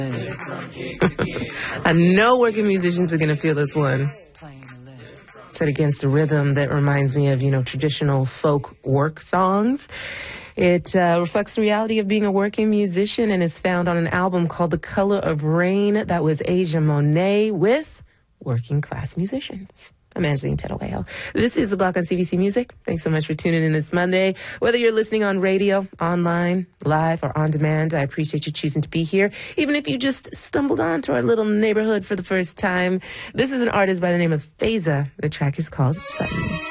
I know working musicians are going to feel this one. Set against a rhythm that reminds me of, traditional folk work songs. It reflects the reality of being a working musician and is found on an album called The Color of Rain. That was Asia Monet with Working Class Musicians. I'm Angeline Tedawale. This is The Block on CBC Music. Thanks so much for tuning in this Monday. Whether you're listening on radio, online, live, or on demand, I appreciate you choosing to be here. Even if you just stumbled onto our little neighborhood for the first time, this is an artist by the name of Feza. The track is called Suddenly.